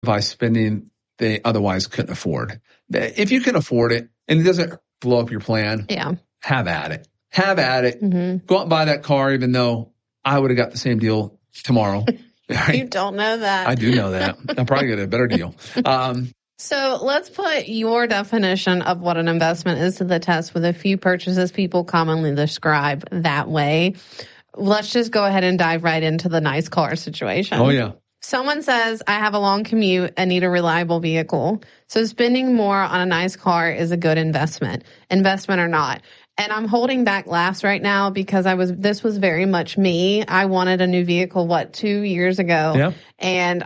by spending they otherwise couldn't afford. If you can afford it and it doesn't blow up your plan, have at it. Have at it. Mm-hmm. Go out and buy that car, even though I would have got the same deal tomorrow. Right? You don't know that. I do know that. I'll probably get a better deal. So let's put your definition of what an investment is to the test with a few purchases people commonly describe that way. Let's just go ahead and dive right into the nice car situation. Oh, yeah. Someone says, I have a long commute and need a reliable vehicle. So spending more on a nice car is a good investment or not. And I'm holding back laughs right now because this was very much me. I wanted a new vehicle, 2 years ago? Yeah. And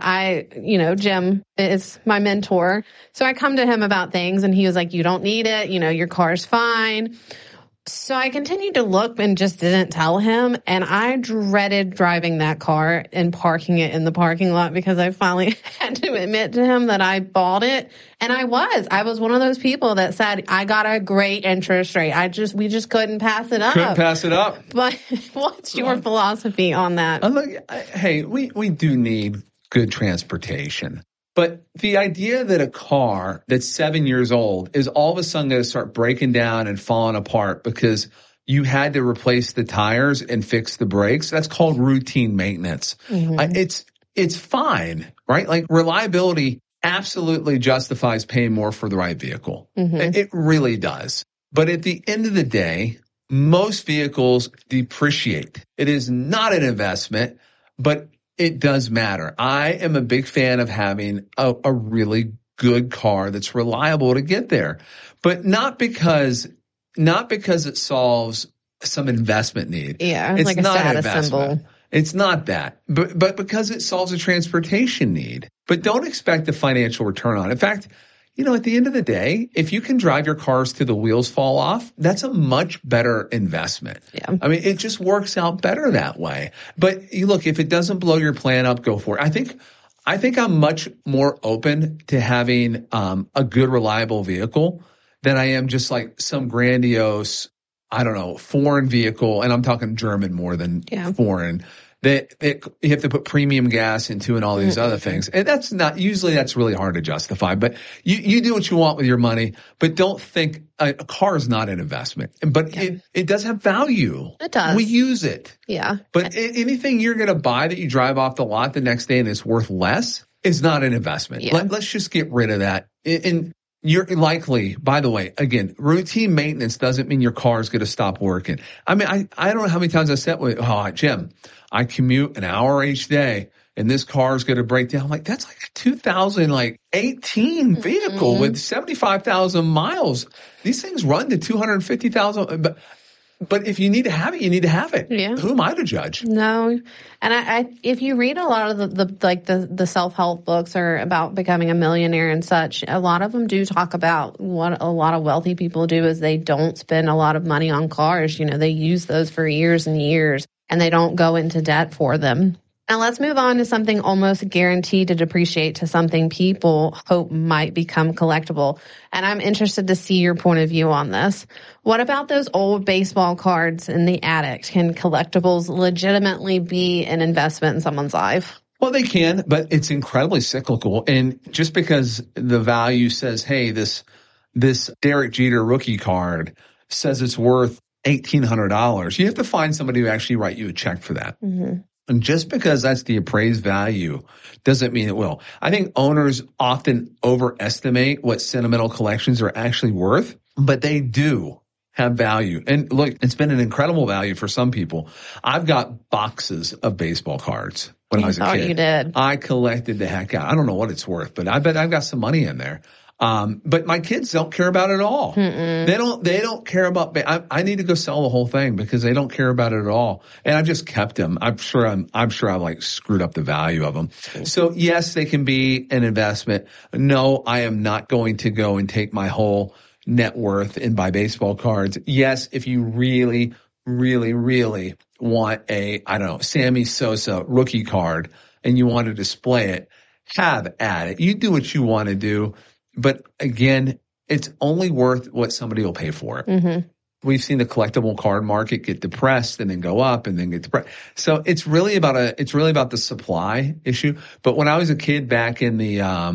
Jim is my mentor. So I come to him about things and he was like, you don't need it. Your car's fine. So I continued to look and just didn't tell him. And I dreaded driving that car and parking it in the parking lot because I finally had to admit to him that I bought it. And I was one of those people that said, I got a great interest rate. We just couldn't pass it up. Couldn't pass it up. But what's your philosophy on that? Hey, we do need good transportation. But the idea that a car that's 7 years old is all of a sudden going to start breaking down and falling apart because you had to replace the tires and fix the brakes, that's called routine maintenance. Mm-hmm. It's fine, right? Like reliability absolutely justifies paying more for the right vehicle. Mm-hmm. It really does. But at the end of the day, most vehicles depreciate. It is not an investment, but it does matter. I am a big fan of having a really good car that's reliable to get there, but not because it solves some investment need. Yeah, it's like not a status symbol. It's not that, but because it solves a transportation need. But don't expect a financial return on it. In fact, at the end of the day, if you can drive your cars till the wheels fall off, that's a much better investment. Yeah. I mean, it just works out better that way. But look, if it doesn't blow your plan up, go for it. I think I'm much more open to having a good, reliable vehicle than I am just like some grandiose, foreign vehicle. And I'm talking German more than foreign. That you have to put premium gas into and all these other things. And that's really hard to justify. But you do what you want with your money, but don't think a car is not an investment. But it does have value. It does. We use it. Yeah. But anything you're going to buy that you drive off the lot the next day and it's worth less is not an investment. Yeah. Let's just get rid of that. And you're likely, by the way, again, routine maintenance doesn't mean your car is going to stop working. I mean, I don't know how many times I said, Jim, I commute an hour each day and this car is going to break down. I'm like, that's like a 2018 vehicle with 75,000 miles. These things run to 250,000. But if you need to have it, you need to have it. Yeah. Who am I to judge? No. And I if you read a lot of the self-help books or about becoming a millionaire and such, a lot of them do talk about what a lot of wealthy people do is they don't spend a lot of money on cars. They use those for years and years and they don't go into debt for them. Now let's move on to something almost guaranteed to depreciate to something people hope might become collectible. And I'm interested to see your point of view on this. What about those old baseball cards in the attic? Can collectibles legitimately be an investment in someone's life? Well, they can, but it's incredibly cyclical. And just because the value says, hey, this Derek Jeter rookie card says it's worth $1,800, you have to find somebody who actually write you a check for that. Mm-hmm. And just because that's the appraised value doesn't mean it will. I think owners often overestimate what sentimental collections are actually worth, but they do have value. And look, it's been an incredible value for some people. I've got boxes of baseball cards when I was a kid. You did. I collected the heck out. I don't know what it's worth, but I bet I've got some money in there. But my kids don't care about it at all. Mm-mm. They don't care about, I need to go sell the whole thing because they don't care about it at all. And I've just kept them. I'm sure I've like screwed up the value of them. Mm-hmm. So yes, they can be an investment. No, I am not going to go and take my whole net worth and buy baseball cards. Yes, if you really, really, really want a, Sammy Sosa rookie card and you want to display it, have at it. You do what you want to do. But again, it's only worth what somebody will pay for it. Mm-hmm. we've seen the collectible card market get depressed and then go up and then get depressed. So it's really about the supply issue. But when I was a kid back in the